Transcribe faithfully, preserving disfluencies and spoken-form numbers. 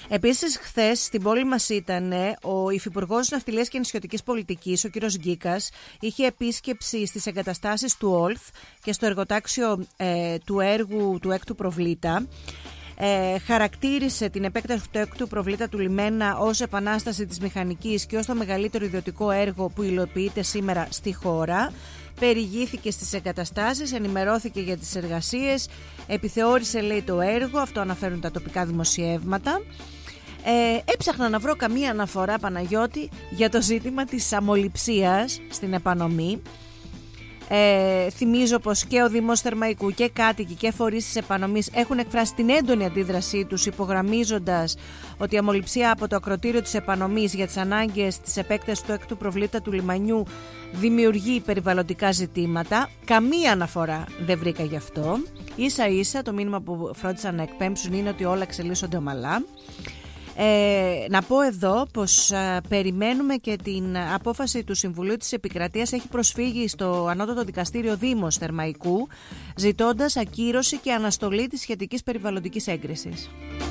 Επίσης, χθες στην πόλη μας ήταν ο Υφυπουργός Ναυτιλίας και Νησιωτικής Πολιτικής, ο κύριος Γκίκας, είχε επίσκεψη στις εγκαταστάσεις του Όλθ και στο εργοτάξιο ε, του έργου του έκτου προβλήτα. Ε, χαρακτήρισε την επέκταση του έκτου προβλήτα του λιμένα ως επανάσταση της μηχανικής και ως το μεγαλύτερο ιδιωτικό έργο που υλοποιείται σήμερα στη χώρα. Περιηγήθηκε στις εγκαταστάσεις, ενημερώθηκε για τις εργασίες, επιθεώρησε, λέει, το έργο, αυτό αναφέρουν τα τοπικά δημοσιεύματα. Ε, έψαχνα να βρω καμία αναφορά, Παναγιώτη, για το ζήτημα της αμμολυψίας στην επανομή. Ε, θυμίζω πως και ο Δήμος Θερμαϊκού και κάτοικοι και φορείς της επανομής έχουν εκφράσει την έντονη αντίδρασή τους, υπογραμμίζοντας ότι η αμμολυψία από το ακροτήριο της επανομής για τις ανάγκες της επέκτασης του έκτου προβλήτα του λιμανιού δημιουργεί περιβαλλοντικά ζητήματα. Καμία αναφορά δεν βρήκα γι' αυτό. Ίσα ίσα το μήνυμα που φρόντισαν να εκπέμψουν είναι ότι όλα εξελίσσονται ομαλά. Ε, να πω εδώ πως α, περιμένουμε και την απόφαση του Συμβουλίου της Επικρατείας. Έχει προσφύγει στο Ανώτατο Δικαστήριο Δήμος Θερμαϊκού, ζητώντας ακύρωση και αναστολή της σχετικής περιβαλλοντικής έγκρισης.